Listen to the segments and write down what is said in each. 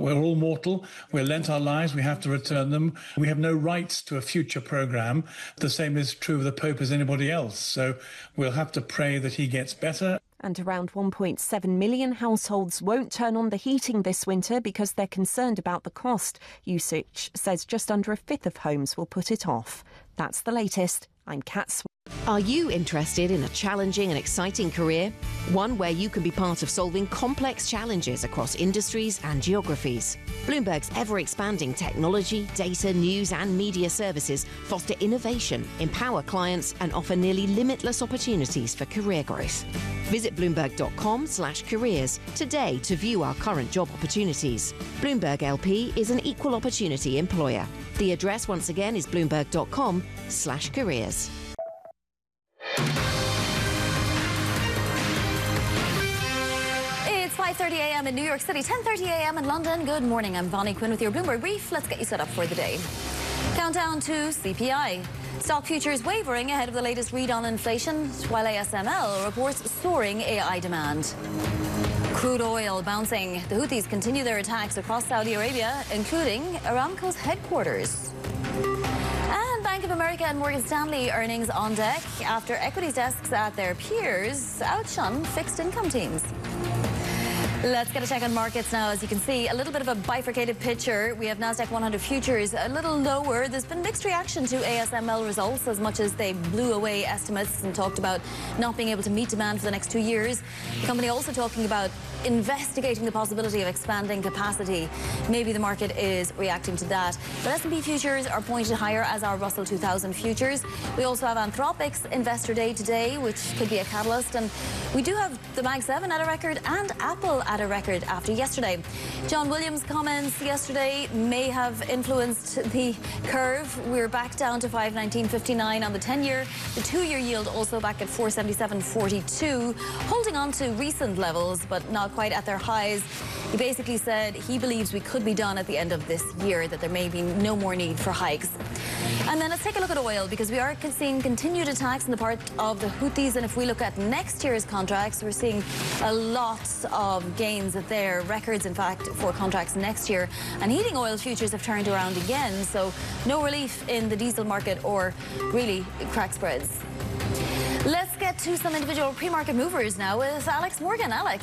We're all mortal. We're lent our lives. We have to return them. We have no rights to a future program. The same is true of the Pope as anybody else. So we'll have to pray that he gets better. And around 1.7 million households won't turn on the heating this winter because they're concerned about the cost. Usage says just under a fifth of homes will put it off. That's the latest. I'm Kat Swan. Are you interested in a challenging and exciting career? One where you can be part of solving complex challenges across industries and geographies. Bloomberg's ever-expanding technology, data, news and media services foster innovation, empower clients and offer nearly limitless opportunities for career growth. Visit Bloomberg.com/careers today to view our current job opportunities. Bloomberg LP is an equal opportunity employer. The address once again is Bloomberg.com/careers. It's 5:30 a.m. in New York City, 10:30 a.m. in London. Good morning, I'm Bonnie Quinn with your Bloomberg Brief. Let's get you set up for the day. Countdown to CPI. Stock futures wavering ahead of the latest read on inflation, while ASML reports soaring AI demand. Crude oil bouncing. The Houthis continue their attacks across Saudi Arabia, including Aramco's headquarters. And Bank of America and Morgan Stanley earnings on deck after equities desks at their peers outshone fixed income teams. Let's get a check on markets now. As you can see, a little bit of a bifurcated picture. We have Nasdaq 100 futures a little lower. There's been mixed reaction to ASML results as much as they blew away estimates and talked about not being able to meet demand for the next 2 years. The company also talking about investigating the possibility of expanding capacity. Maybe the market is reacting to that. But S&P futures are pointed higher, as are Russell 2000 futures. We also have Anthropic's Investor Day today, which could be a catalyst. And we do have the Mag 7 at a record and Apple at a record after yesterday. John Williams' comments yesterday may have influenced the curve. We're back down to 519.59 on the 10-year. The 2-year yield also back at 477.42, holding on to recent levels, but not quite at their highs. He basically said he believes we could be done at the end of this year, that there may be no more need for hikes. And then let's take a look at oil, because we are seeing continued attacks on the part of the Houthis. And if we look at next year's contracts, we're seeing a lot of gains there, records, in fact, for contracts next year. And heating oil futures have turned around again, so no relief in the diesel market or really crack spreads. Let's get to some individual pre-market movers now with Alex Morgan. Alex.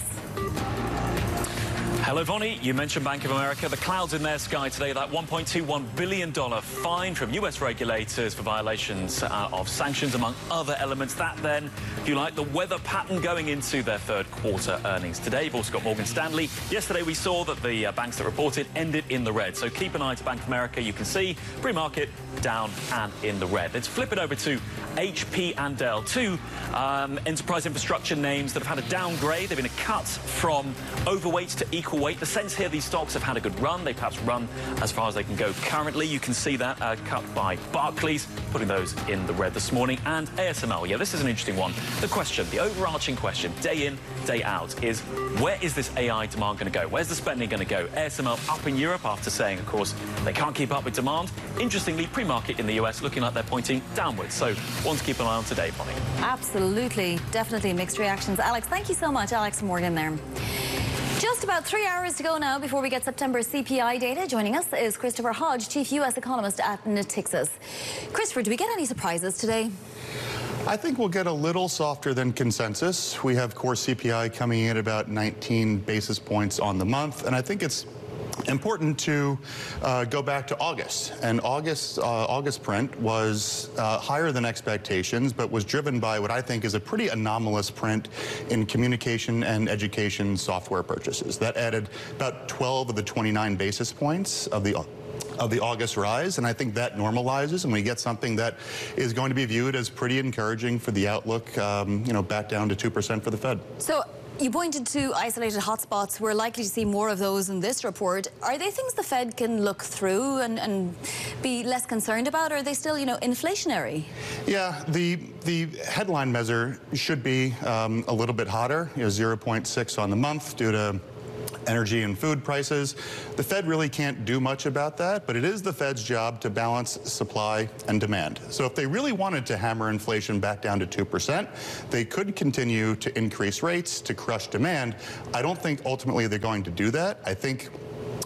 Hello, Vonnie. You mentioned Bank of America. The clouds in their sky today, that $1.21 billion fine from US regulators for violations of sanctions, among other elements. That then, if you like, the weather pattern going into their third quarter earnings today. You've also got Morgan Stanley. Yesterday, we saw that the banks that reported ended in the red. So keep an eye to Bank of America. You can see pre-market down and in the red. Let's flip it over to HP and Dell, two enterprise infrastructure names that have had a downgrade. They've been a cut from overweight to equal weight. The sense here, these stocks have had a good run. They perhaps run as far as they can go currently. You can see that cut by Barclays, putting those in the red this morning. And ASML, yeah, this is an interesting one. The question, the overarching question, day in, day out, is where is this AI demand going to go? Where's the spending going to go? ASML up in Europe after saying, of course, they can't keep up with demand. Interestingly, pre-market in the US looking like they're pointing downwards. So one to keep an eye on today, Bonnie. Absolutely. Definitely mixed reactions. Alex, thank you so much. Alex Morgan there. Just about 3 hours to go now before we get September CPI data. Joining us is Christopher Hodge, Chief U.S. Economist at Natixis. Christopher, do we get any surprises today? I think we'll get a little softer than consensus. We have core CPI coming in at about 19 basis points on the month, and I think it's important to go back to August. And August print was higher than expectations, but was driven by what I think is a pretty anomalous print in communication and education software purchases. That added about 12 of the 29 basis points of the August rise, and I think that normalizes, and we get something that is going to be viewed as pretty encouraging for the outlook, back down to 2% for the Fed. So you pointed to isolated hotspots. We're likely to see more of those in this report. Are they things the Fed can look through and be less concerned about, or are they still, inflationary? Yeah, the headline measure should be a little bit hotter, 0.6 on the month due to energy and food prices. The Fed really can't do much about that, but it is the Fed's job to balance supply and demand. So if they really wanted to hammer inflation back down to 2%, they could continue to increase rates to crush demand. I don't think ultimately they're going to do that. I think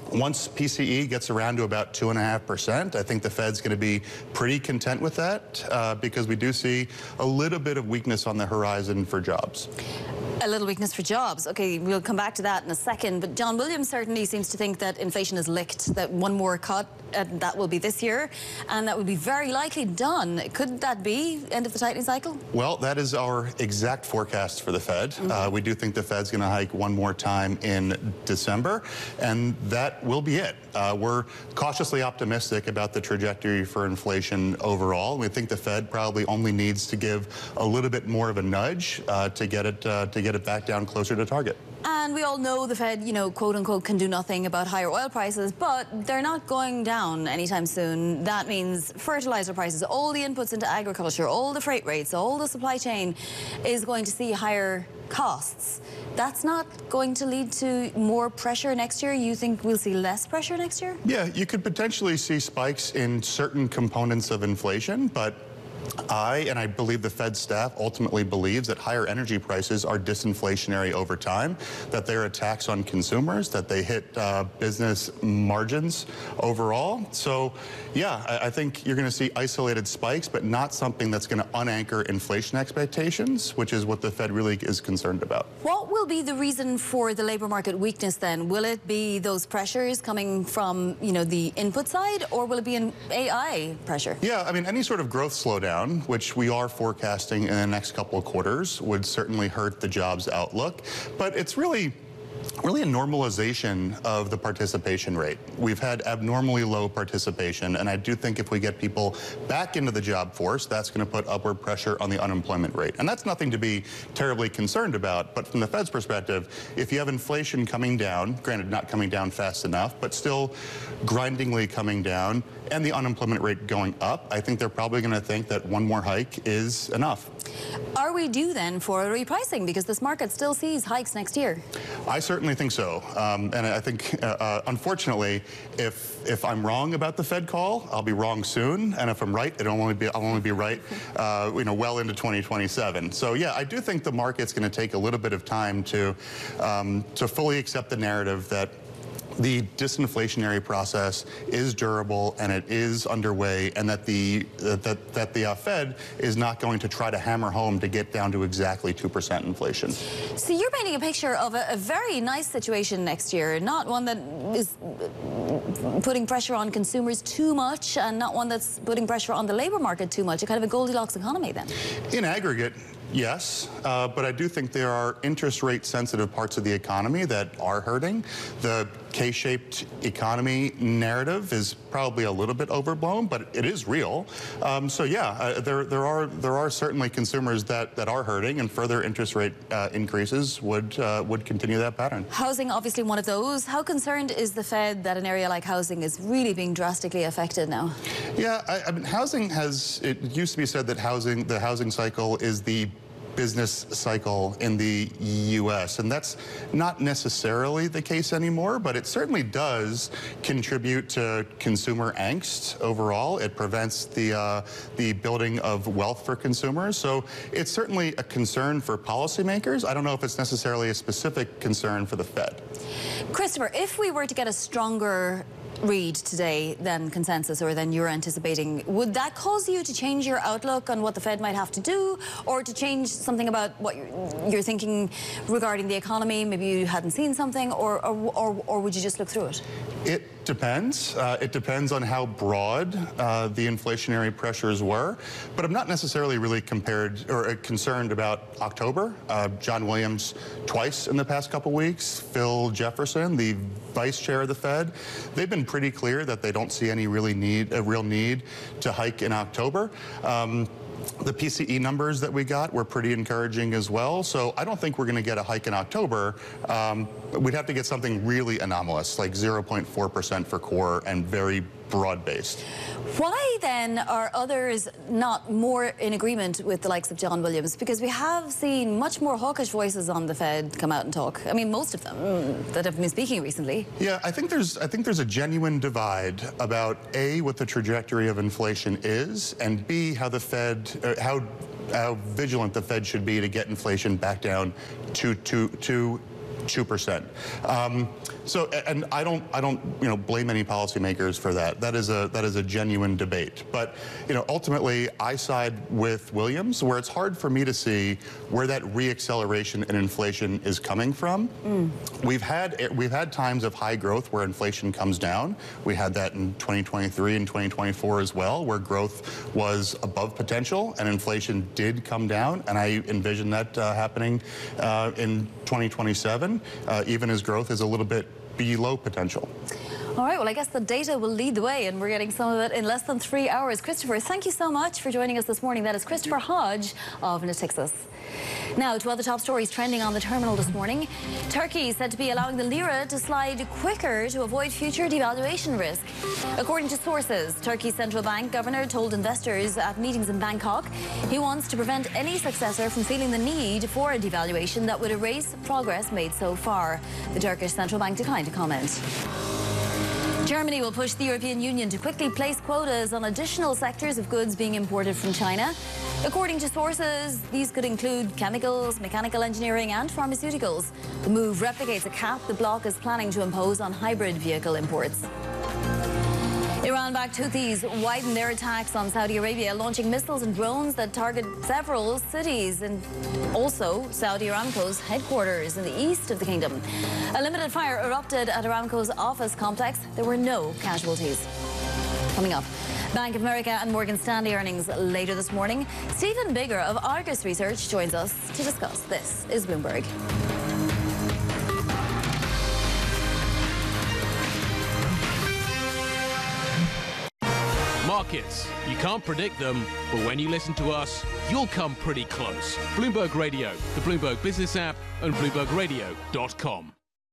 once PCE gets around to about 2.5%, I think the Fed's going to be pretty content with that because we do see a little bit of weakness on the horizon for jobs. A little weakness for jobs. Okay, we'll come back to that in a second. But John Williams certainly seems to think that inflation is licked, that one more cut, that will be this year, and that would be very likely done. Could that be end of the tightening cycle? Well, that is our exact forecast for the Fed. We do think the Fed's going to hike one more time in December, and that will be it. We're cautiously optimistic about the trajectory for inflation overall. We think the Fed probably only needs to give a little bit more of a nudge to get it back down closer to target. And we all know the Fed, you know, quote unquote, can do nothing about higher oil prices, but they're not going down anytime soon. That means fertilizer prices, all the inputs into agriculture, all the freight rates, all the supply chain is going to see higher costs. That's not going to lead to more pressure next year? You think we'll see less pressure next year? Yeah, you could potentially see spikes in certain components of inflation, but I believe the Fed staff ultimately believes that higher energy prices are disinflationary over time, that they're a tax on consumers, that they hit business margins overall. So, yeah, I think you're going to see isolated spikes, but not something that's going to unanchor inflation expectations, which is what the Fed really is concerned about. What will be the reason for the labor market weakness then? Will it be those pressures coming from, you know, the input side, or will it be an AI pressure? Yeah, I mean, any sort of growth slowdown, which we are forecasting in the next couple of quarters, would certainly hurt the jobs outlook. But it's really a normalization of the participation rate. We've had abnormally low participation, and I do think if we get people back into the job force, that's going to put upward pressure on the unemployment rate. And that's nothing to be terribly concerned about, but from the Fed's perspective, if you have inflation coming down, granted not coming down fast enough, but still grindingly coming down, and the unemployment rate going up, I think they're probably going to think that one more hike is enough. Are we due then for a repricing? Because this market still sees hikes next year. I certainly think so. And I think, unfortunately, if I'm wrong about the Fed call, I'll be wrong soon. And if I'm right, I'll only be right, well into 2027. So, yeah, I do think the market's going to take a little bit of time to fully accept the narrative that the disinflationary process is durable and it is underway, and that the Fed is not going to try to hammer home to get down to exactly 2% inflation. So you're painting a picture of a very nice situation next year, not one that is putting pressure on consumers too much, and not one that's putting pressure on the labor market too much. A kind of a Goldilocks economy then. In aggregate, yes, but I do think there are interest rate sensitive parts of the economy that are hurting. The K-shaped economy narrative is probably a little bit overblown, but it is real. So yeah, there are certainly consumers that are hurting, and further interest rate increases would continue that pattern. Housing, obviously one of those. How concerned is the Fed that an area like housing is really being drastically affected now? Yeah, I mean, housing has. It used to be said that the housing cycle is the business cycle in the U.S., and that's not necessarily the case anymore, but it certainly does contribute to consumer angst overall. It prevents the building of wealth for consumers, so it's certainly a concern for policymakers. I don't know if it's necessarily a specific concern for the Fed. Christopher, if we were to get a stronger read today than consensus, or than you're anticipating, would that cause you to change your outlook on what the Fed might have to do, or to change something about what you're thinking regarding the economy? Maybe you hadn't seen something, or would you just look through it? It depends. It depends on how broad the inflationary pressures were, but I'm not necessarily really concerned about October. John Williams twice in the past couple weeks, Phil Jefferson, the vice chair of the Fed, they've been pretty clear that they don't see any real need to hike in October. The PCE numbers that we got were pretty encouraging as well, so I don't think we're going to get a hike in October. We'd have to get something really anomalous, like 0.4% for core and very broad-based. Why then are others not more in agreement with the likes of John Williams? Because we have seen much more hawkish voices on the Fed come out and talk. I mean, most of them that have been speaking recently. Yeah, I think there's a genuine divide about A, what the trajectory of inflation is, and B, how the Fed, how vigilant the Fed should be to get inflation back down to 2%. And I don't blame any policymakers for that. That is a genuine debate. But ultimately, I side with Williams, where it's hard for me to see where that reacceleration in inflation is coming from. We've had times of high growth where inflation comes down. We had that in 2023 and 2024 as well, where growth was above potential and inflation did come down. And I envision that happening in 2027, even as growth is a little bit below potential. All right, well, I guess the data will lead the way, and we're getting some of it in less than 3 hours. Christopher, thank you so much for joining us this morning. That is Christopher Hodge of Natixis. Now, to other top stories trending on the terminal this morning. Turkey said to be allowing the lira to slide quicker to avoid future devaluation risk. According to sources, Turkey's central bank governor told investors at meetings in Bangkok he wants to prevent any successor from feeling the need for a devaluation that would erase progress made so far. The Turkish central bank declined to comment. Germany will push the European Union to quickly place quotas on additional sectors of goods being imported from China. According to sources, these could include chemicals, mechanical engineering and pharmaceuticals. The move replicates a cap the bloc is planning to impose on hybrid vehicle imports. Iran-backed Houthis widen their attacks on Saudi Arabia, launching missiles and drones that target several cities and also Saudi Aramco's headquarters in the east of the kingdom. A limited fire erupted at Aramco's office complex. There were no casualties. Coming up, Bank of America and Morgan Stanley earnings later this morning. Stephen Bigger of Argus Research joins us to discuss. This is Bloomberg. Markets, you can't predict them, but when you listen to us, you'll come pretty close. Bloomberg Radio, the Bloomberg Business app, and BloombergRadio.com.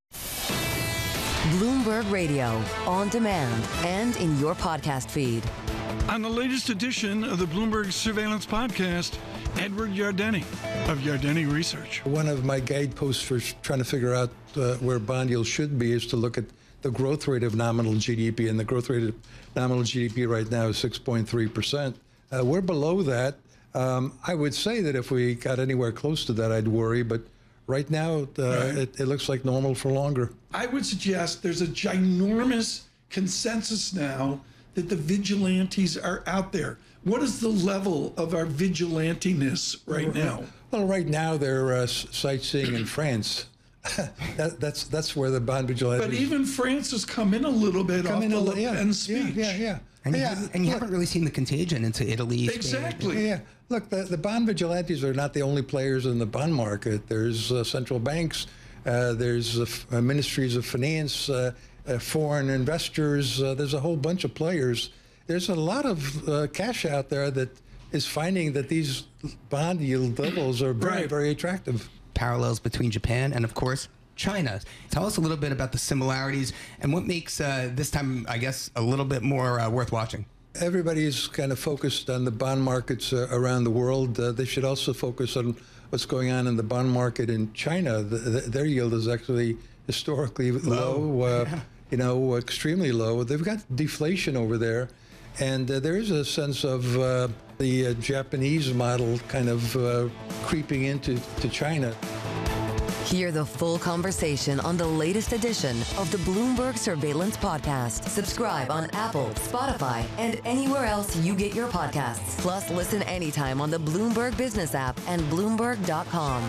Bloomberg Radio, on demand and in your podcast feed. On the latest edition of the Bloomberg Surveillance Podcast, Edward Yardeni of Yardeni Research. One of my guideposts for trying to figure out where bond yields should be is to look at the growth rate of nominal GDP, and the growth rate of nominal GDP right now is 6.3%. We're below that. I would say that if we got anywhere close to that, I'd worry, but right now it looks like normal for longer. I would suggest there's a ginormous consensus now that the vigilantes are out there. What is the level of our vigilantiness right now? Well, right now they're sightseeing in France. That's where the bond vigilantes. But even France has come in a little bit off the Le Pen speech. Yeah. And you haven't really seen the contagion into Italy. Exactly. Spain. Yeah. Look, the bond vigilantes are not the only players in the bond market. There's central banks, there's ministries of finance, foreign investors. There's a whole bunch of players. There's a lot of cash out there that is finding that these bond yield levels are very, very attractive. Parallels between Japan and, of course, China. Tell us a little bit about the similarities and what makes this time, I guess, a little bit more worth watching. Everybody's kind of focused on the bond markets around the world. They should also focus on what's going on in the bond market in China. Their yield is actually historically low, extremely low. They've got deflation over there. And there is a sense of the Japanese model kind of creeping into China. Hear the full conversation on the latest edition of the Bloomberg Surveillance Podcast. Subscribe on Apple, Spotify, and anywhere else you get your podcasts. Plus, listen anytime on the Bloomberg Business app and Bloomberg.com.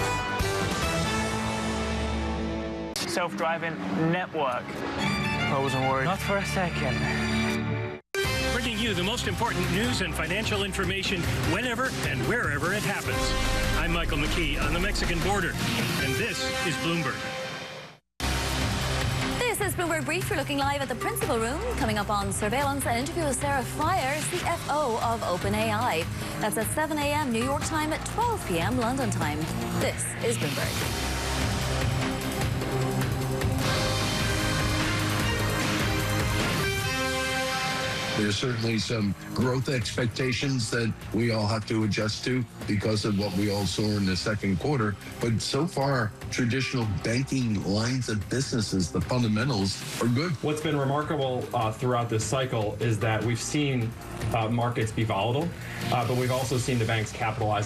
Self-driving network. I wasn't worried. Not for a second. Bringing you the most important news and financial information whenever and wherever it happens. I'm Michael McKee on the Mexican border, and this is Bloomberg. This is Bloomberg Brief. We're looking live at the principal room. Coming up on surveillance, an interview with Sarah Friar, CFO of OpenAI. That's at 7 a.m. New York time, at 12 p.m. London time. This is Bloomberg. There's certainly some growth expectations that we all have to adjust to because of what we all saw in the second quarter. But so far, traditional banking lines of businesses, the fundamentals are good. What's been remarkable throughout this cycle is that we've seen markets be volatile, but we've also seen the banks capitalize